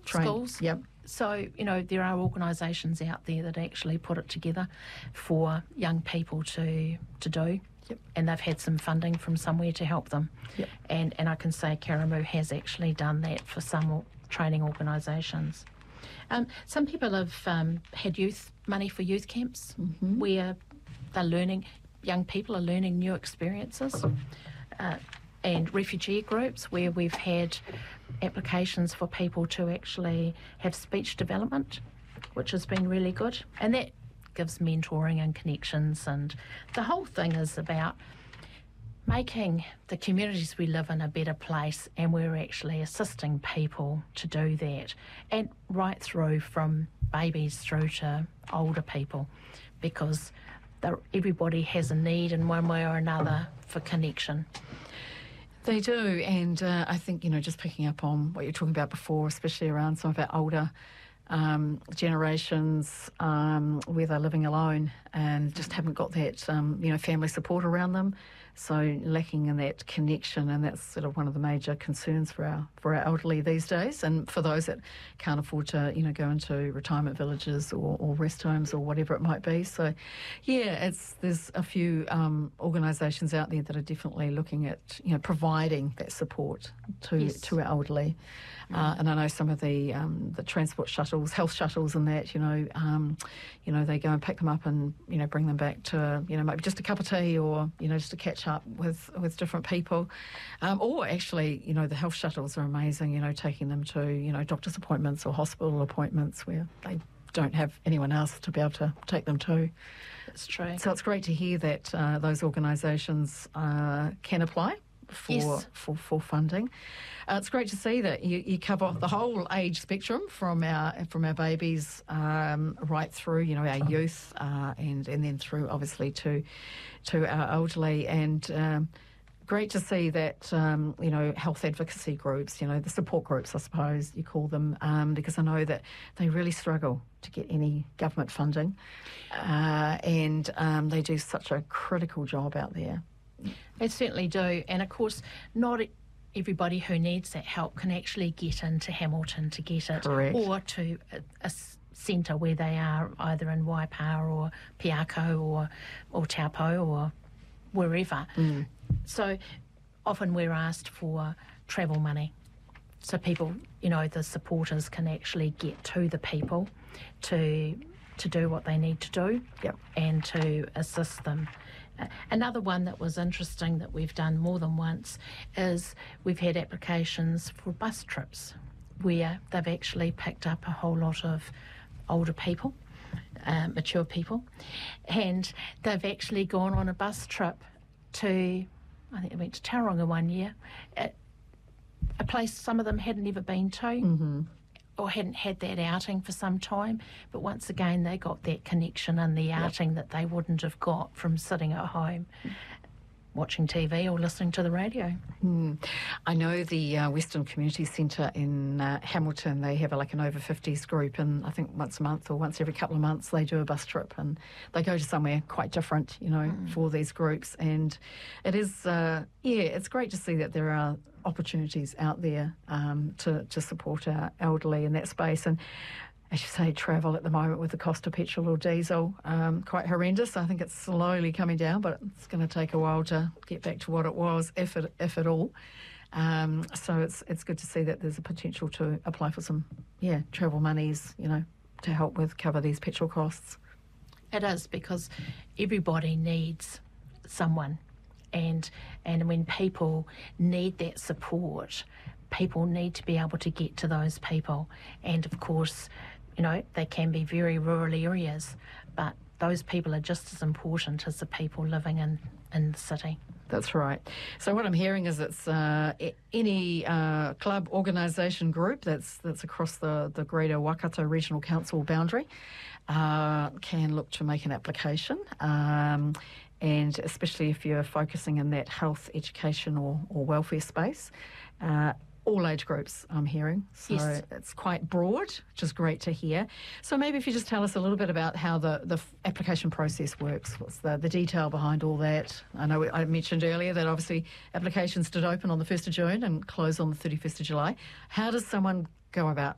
schools. Yep. So, there are organisations out there that actually put it together for young people to do. Yep. And they've had some funding from somewhere to help them. Yep. And I can say Karamu has actually done that for some training organisations. Some people have had money for youth camps where they're learning, young people are learning new experiences, and refugee groups where we've had applications for people to actually have speech development, which has been really good. And that gives mentoring and connections, and the whole thing is about making the communities we live in a better place, and we're actually assisting people to do that, and right through from babies through to older people, because everybody has a need in one way or another for connection. They do, and I think, just picking up on what you're talking about before, especially around some of our older generations where they're living alone and just haven't got that, family support around them. So lacking in that connection, and that's sort of one of the major concerns for our elderly these days, and for those that can't afford to, go into retirement villages or rest homes or whatever it might be. So, yeah, there's a few organisations out there that are definitely looking at, providing that support to our elderly. And I know some of the transport shuttles, health shuttles, and that, they go and pick them up and bring them back to maybe just a cup of tea or just to catch up with different people, or actually the health shuttles are amazing. Taking them to doctor's appointments or hospital appointments where they don't have anyone else to be able to take them to. That's true. So it's great to hear that those organisations can apply for funding. It's great to see that you cover the whole age spectrum from our babies right through our youth and then through obviously to our elderly, and great to see that health advocacy groups, the support groups I suppose you call them, because I know that they really struggle to get any government funding, and they do such a critical job out there. They certainly do, and of course not everybody who needs that help can actually get into Hamilton to get it. Correct. Or to a centre where they are, either in Waipa or Piako or Taupo or wherever. So often we're asked for travel money, so people, the supporters can actually get to the people to do what they need to do. Yep. And to assist them. Another one that was interesting that we've done more than once is we've had applications for bus trips where they've actually picked up a whole lot of older people, mature people, and they've actually gone on a bus trip to, I think they went to Tauranga one year, a place some of them hadn't ever been to. Or hadn't had that outing for some time, but once again they got that connection and the outing that they wouldn't have got from sitting at home watching TV or listening to the radio. I know the Western Community Centre in Hamilton, they have like an over 50s group, and I think once a month or once every couple of months they do a bus trip and they go to somewhere quite different, for these groups. And it is, it's great to see that there are opportunities out there to support our elderly in that space. And as you say, travel at the moment with the cost of petrol or diesel, quite horrendous. I think it's slowly coming down, but it's going to take a while to get back to what it was, if at all. So it's good to see that there's a potential to apply for some, travel monies, to help cover these petrol costs. It is, because everybody needs someone, and when people need that support, people need to be able to get to those people. And of course, they can be very rural areas, but those people are just as important as the people living in the city. That's right. So what I'm hearing is it's any club, organisation, group that's across the greater Waikato Regional Council boundary can look to make an application, and especially if you're focusing in that health, education or welfare space. All age groups, I'm hearing. So yes. It's quite broad, which is great to hear. So maybe if you just tell us a little bit about how the application process works. What's the detail behind all that? I know I mentioned earlier that obviously applications did open on the 1st of June and close on the 31st of July. How does someone go about